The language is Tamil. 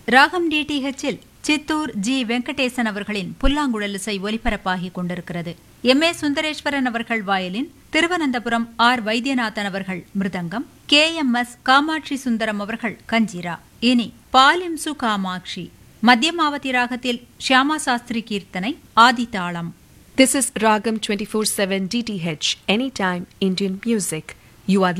ராகம் டிடிஹெச்சில் சித்தூர் ஜி வெங்கடேசன் அவர்களின் புல்லாங்குழல் இசை ஒலிபரப்பாகிக் கொண்டிருக்கிறது. எம்.ஏ. சுந்தரேஸ்வரன் அவர்கள் வயலின், திருவனந்தபுரம் ஆர். வைத்தியநாதன் அவர்கள் மிருதங்கம், KMS காமாட்சி சுந்தரம் அவர்கள் கஞ்சிரா. இனி பாலிம்சு காமாட்சி மத்தியமாவதி ராகத்தில் ஷியாமா சாஸ்திரி கீர்த்தனை, ஆதிதாளம். This is Ragam 24/7 DTH, anytime Indian music. You are